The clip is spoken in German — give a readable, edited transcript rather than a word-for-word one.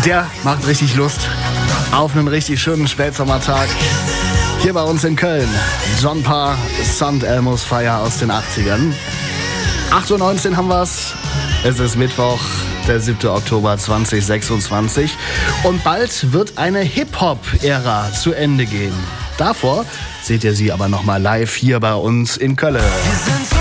Der macht richtig Lust auf einen richtig schönen Spätsommertag. Hier bei uns in Köln. John Parr, St. Elmo's Fire aus den 80ern. 8:19 Uhr haben wir's. Es ist Mittwoch, der 7. Oktober 2026. Und bald wird eine Hip-Hop-Ära zu Ende gehen. Davor seht ihr sie aber nochmal live hier bei uns in Köln.